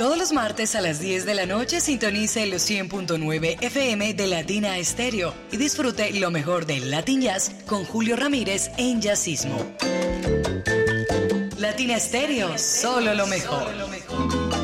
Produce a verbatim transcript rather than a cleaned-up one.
Todos los martes a las diez de la noche sintonice los cien punto nueve F M de Latina Estéreo y disfrute lo mejor del Latin Jazz con Julio Ramírez en Jazzismo. Latina Estéreo, solo lo mejor.